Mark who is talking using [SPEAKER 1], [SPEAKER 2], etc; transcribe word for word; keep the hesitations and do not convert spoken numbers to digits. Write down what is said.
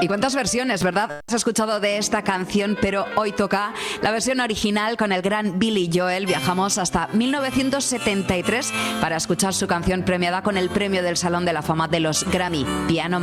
[SPEAKER 1] Y cuántas versiones, ¿verdad? Has escuchado de esta canción, pero hoy toca la versión original con el gran Billy Joel. Viajamos hasta mil novecientos setenta y tres para escuchar su canción premiada con el premio del Salón de la Fama de los Grammy, Piano